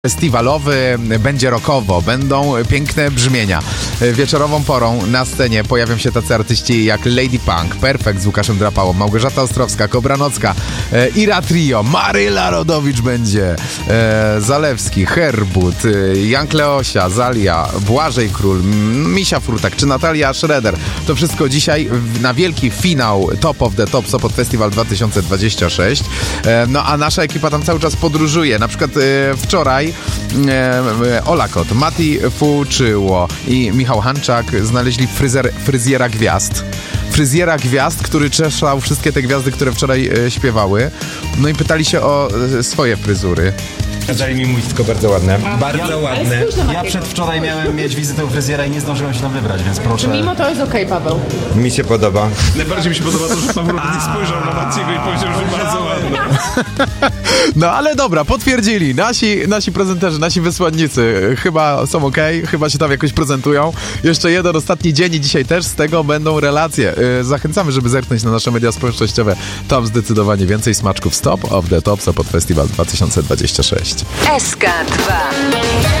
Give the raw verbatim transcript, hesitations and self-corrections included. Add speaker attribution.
Speaker 1: Festiwalowy, będzie rockowo, będą piękne brzmienia. Wieczorową porą na scenie pojawią się tacy artyści jak Lady Punk, Perfekt z Łukaszem Drapałą, Małgorzata Ostrowska, Kobra Nocka, e, Ira Trio, Maryla Rodowicz będzie, e, Zalewski, Herbut, e, Jan Kleosia, Zalia, Błażej Król, Misia Frutak czy Natalia Schroeder. To wszystko dzisiaj na wielki finał Top of the Top Sopot Festival dwa tysiące dwudziesty szósty. E, no a nasza ekipa tam cały czas podróżuje. Na przykład e, wczoraj E, Ola Kot, Mati Fuczyło i Michał Hanczak znaleźli fryzer, fryzjera gwiazd. Fryzjera gwiazd, który czeszał wszystkie te gwiazdy, które wczoraj e, śpiewały. No i pytali się o e, swoje fryzury.
Speaker 2: Kazali mi mówić tylko bardzo ładne. Bardzo
Speaker 3: ja,
Speaker 2: ładne.
Speaker 3: Ja przedwczoraj miałem mieć wizytę u fryzjera i nie zdążyłem się tam wybrać, więc proszę.
Speaker 4: Mimo to jest okej, okay, Paweł.
Speaker 2: Mi się podoba.
Speaker 5: Najbardziej mi się podoba to, że Paweł nie spojrzał na Maciego i powiedział, że bardzo ładne.
Speaker 1: No ale dobra, potwierdzili. Nasi, nasi prezenterzy, nasi wysłannicy chyba są okej, okay, chyba się tam jakoś prezentują. Jeszcze jeden ostatni dzień i dzisiaj też z tego będą relacje. Zachęcamy, żeby zerknąć na nasze media społecznościowe. Tam zdecydowanie więcej smaczków. Stop of the Top Sopot Festival dwa tysiące dwudziesty szósty.
Speaker 6: S K dwa.